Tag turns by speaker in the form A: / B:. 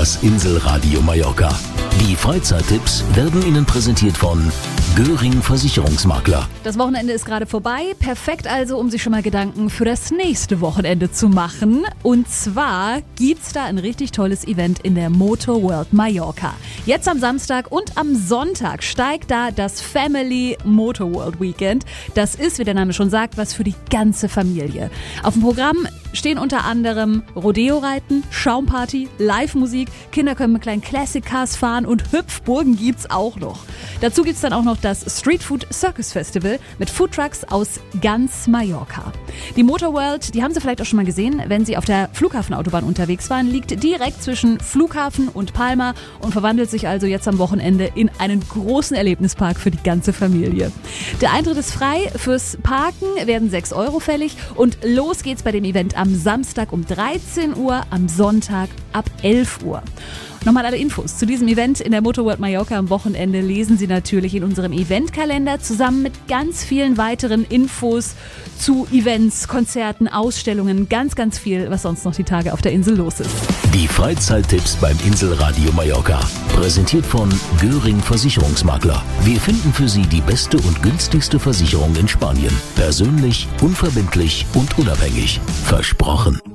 A: Das Inselradio Mallorca. Die Freizeittipps werden Ihnen präsentiert von Göring Versicherungsmakler.
B: Das Wochenende ist gerade vorbei. Perfekt also, um sich schon mal Gedanken für das nächste Wochenende zu machen. Und zwar gibt's da ein richtig tolles Event in der Motor World Mallorca. Jetzt am Samstag und am Sonntag steigt da das Family Motor World Weekend. Das ist, wie der Name schon sagt, was für die ganze Familie. Auf dem Programm stehen unter anderem Rodeo-Reiten, Schaumparty, Live-Musik, Kinder können mit kleinen Classic Cars fahren und Hüpfburgen gibt's auch noch. Dazu gibt's dann auch noch das Street Food Circus Festival mit Foodtrucks aus ganz Mallorca. Die Motor World, die haben Sie vielleicht auch schon mal gesehen, wenn Sie auf der Flughafenautobahn unterwegs waren, liegt direkt zwischen Flughafen und Palma und verwandelt sich also jetzt am Wochenende in einen großen Erlebnispark für die ganze Familie. Der Eintritt ist frei, fürs Parken werden 6 Euro fällig und los geht's bei dem Event am Samstag um 13 Uhr, am Sonntag ab 11 Uhr. Nochmal alle Infos zu diesem Event in der Motor World Mallorca am Wochenende lesen Sie natürlich in unserem Eventkalender zusammen mit ganz vielen weiteren Infos zu Events, Konzerten, Ausstellungen, ganz, ganz viel, was sonst noch die Tage auf der Insel los ist.
A: Die Freizeittipps beim Inselradio Mallorca. Präsentiert von Göring Versicherungsmakler. Wir finden für Sie die beste und günstigste Versicherung in Spanien. Persönlich, unverbindlich und unabhängig. Versprochen.